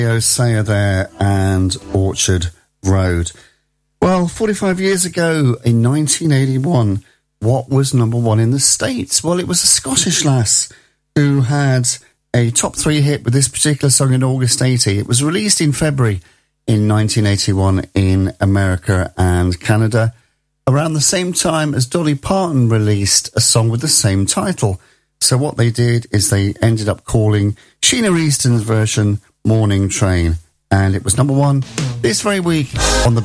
Sayer there and Orchard Road. Well, 45 years ago in 1981, what was number one in the States? Well, it was a Scottish lass who had a top 3 hit with this particular song in August 80. It was released in February in 1981 in America and Canada, around the same time as Dolly Parton released a song with the same title. So what they did is they ended up calling Sheena Easton's version Morning Train, and it was number one this very week on the